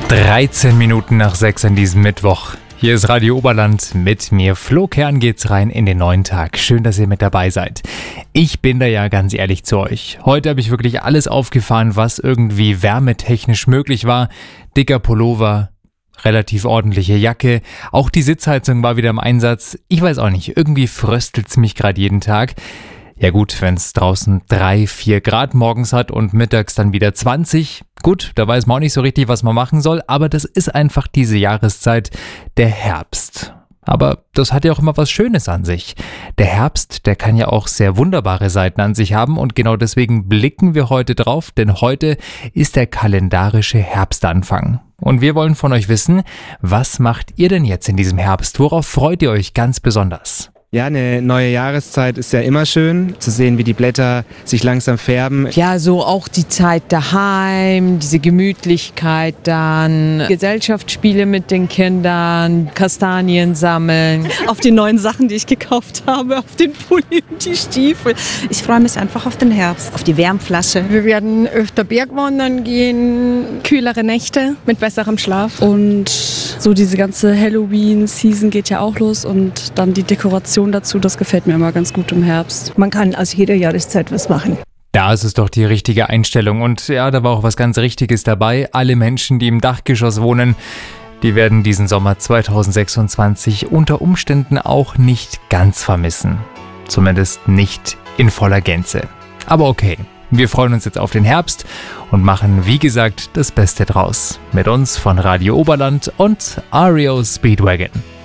13 Minuten nach 6 an diesem Mittwoch. Hier ist Radio Oberland, mit mir Flo Kern geht's rein in den neuen Tag. Schön, dass ihr mit dabei seid. Ich bin da ja ganz ehrlich zu euch. Heute habe ich wirklich alles aufgefahren, was irgendwie wärmetechnisch möglich war. Dicker Pullover, relativ ordentliche Jacke, auch die Sitzheizung war wieder im Einsatz. Ich weiß auch nicht, irgendwie fröstelt's mich gerade jeden Tag. Ja gut, wenn es draußen 3-4 Grad morgens hat und mittags dann wieder 20. Gut, da weiß man auch nicht so richtig, was man machen soll, aber das ist einfach diese Jahreszeit, der Herbst. Aber das hat ja auch immer was Schönes an sich. Der Herbst, der kann ja auch sehr wunderbare Seiten an sich haben und genau deswegen blicken wir heute drauf, denn heute ist der kalendarische Herbstanfang. Und wir wollen von euch wissen, was macht ihr denn jetzt in diesem Herbst? Worauf freut ihr euch ganz besonders? Ja, eine neue Jahreszeit ist ja immer schön, zu sehen, wie die Blätter sich langsam färben. Ja, so auch die Zeit daheim, diese Gemütlichkeit dann, Gesellschaftsspiele mit den Kindern, Kastanien sammeln. Auf die neuen Sachen, die ich gekauft habe, auf den Pulli und die Stiefel. Ich freue mich einfach auf den Herbst, auf die Wärmflasche. Wir werden öfter Bergwandern gehen, kühlere Nächte mit besserem Schlaf. Und so diese ganze Halloween-Season geht ja auch los und dann die Dekoration dazu, das gefällt mir immer ganz gut im Herbst. Man kann aus jeder Jahreszeit was machen. Da ist es doch die richtige Einstellung und ja, da war auch was ganz Richtiges dabei. Alle Menschen, die im Dachgeschoss wohnen, die werden diesen Sommer 2026 unter Umständen auch nicht ganz vermissen. Zumindest nicht in voller Gänze. Aber okay, wir freuen uns jetzt auf den Herbst und machen, wie gesagt, das Beste draus. Mit uns von Radio Oberland und REO Speedwagon.